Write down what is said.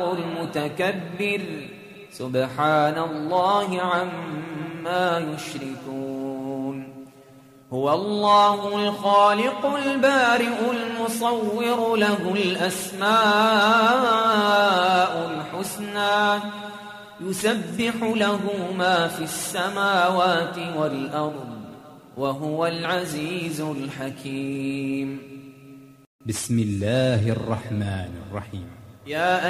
المتكبر سبحان الله عما يشركون هو الله الخالق البارئ المصور له الأسماء الحسنى يسبح له ما في السماوات والأرض وهو العزيز الحكيم بسم الله الرحمن الرحيم